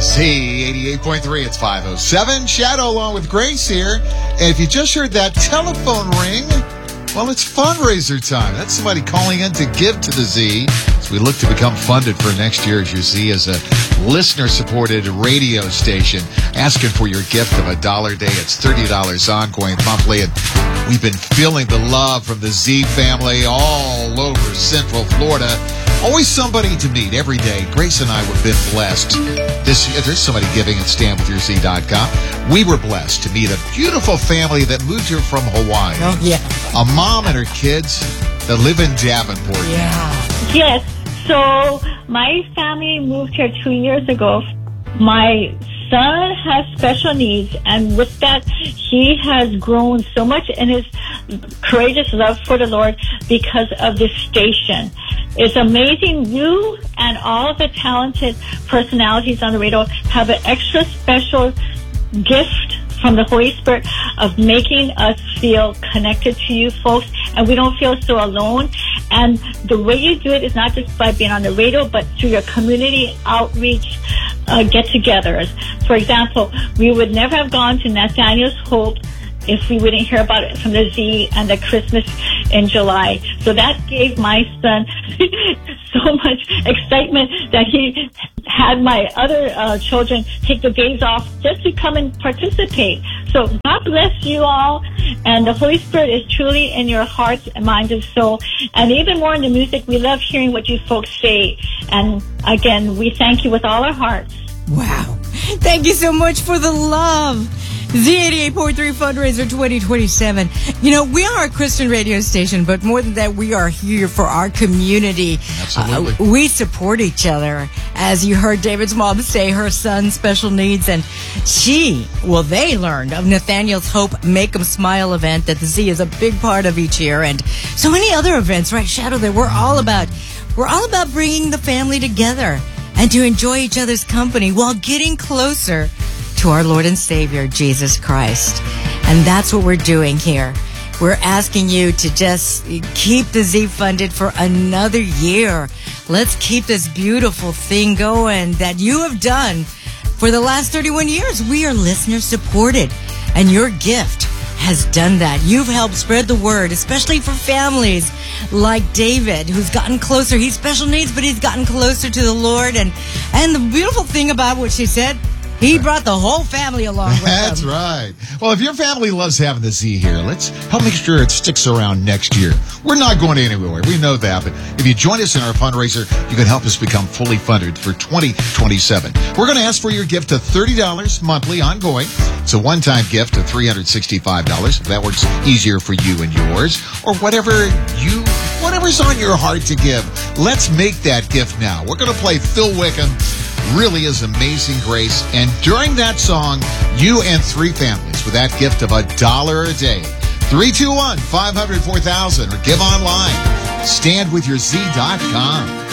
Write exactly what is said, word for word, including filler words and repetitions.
Z eighty-eight point three, it's five oh seven. Shadow along with Grace here. And if you just heard that telephone ring, well, it's fundraiser time. That's somebody calling in to give to the Z as we look to become funded for next year as your Z is a listener-supported radio station. Asking for your gift of a dollar a day. It's thirty dollars ongoing monthly. And we've been feeling the love from the Z family all over Central Florida. Always somebody to meet every day. Grace and I have been blessed. This There's somebody giving at stand with your z dot com. We were blessed to meet a beautiful family that moved here from Hawaii. Oh, yeah. A mom and her kids that live in Davenport. Yeah. Yes. So my family moved here two years ago. My son has special needs, and with that, he has grown so much in his courageous love for the Lord because of this station. It's amazing. You and all of the talented personalities on the radio have an extra special gift from the Holy Spirit of making us feel connected to you folks, and we don't feel so alone. And the way you do it is not just by being on the radio, but through your community outreach uh, get-togethers. For example, we would never have gone to Nathaniel's Hope if we wouldn't hear about it from the Z and the Christmas in July. So that gave my son so much excitement that he had my other uh, children take the days off just to come and participate. So God bless you all, and the Holy Spirit is truly in your hearts and minds and soul. And even more in the music, we love hearing what you folks say. And again, we thank you with all our hearts. Wow. Thank you so much for the love. Z eighty-eight point three Fundraiser twenty twenty-seven. You know, we are a Christian radio station, but more than that, we are here for our community. Absolutely. Uh, we support each other. As you heard David's mom say, her son's special needs, and she, well, they learned of Nathaniel's Hope Make 'em Smile event that the Z is a big part of each year, and so many other events, right, Shadow, that we're all about. We're all about bringing the family together and to enjoy each other's company while getting closer to our Lord and Savior, Jesus Christ. And that's what we're doing here. We're asking you to just keep the Z funded for another year. Let's keep this beautiful thing going that you have done for the last thirty-one years. We are listener supported, and your gift has done that. You've helped spread the word, especially for families like David, who's gotten closer. He's special needs, but he's gotten closer to the Lord. And, and the beautiful thing about what she said, he brought the whole family along with him. That's right. Well, if your family loves having the Z here, let's help make sure it sticks around next year. We're not going anywhere. We know that. But if you join us in our fundraiser, you can help us become fully funded for twenty twenty-seven. We're going to ask for your gift of thirty dollars monthly ongoing. It's a one-time gift of three hundred sixty-five dollars. If that works easier for you and yours, or whatever you, whatever's on your heart to give, let's make that gift now. We're going to play Phil Wickham. Really is Amazing Grace. And during that song, you and three families with that gift of a dollar a day. three two one, five hundred, four thousand or give online. stand with your z dot com.